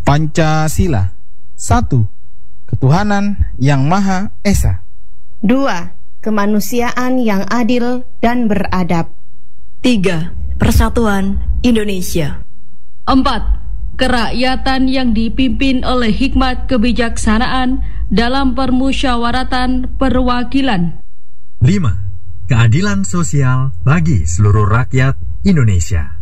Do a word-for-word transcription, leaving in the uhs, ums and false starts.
Pancasila. Satu, ketuhanan yang Maha Esa. Dua, kemanusiaan yang adil dan beradab. Tiga, persatuan Indonesia. Empat, kerakyatan yang dipimpin oleh hikmat kebijaksanaan dalam permusyawaratan perwakilan. Lima, keadilan sosial bagi seluruh rakyat Indonesia.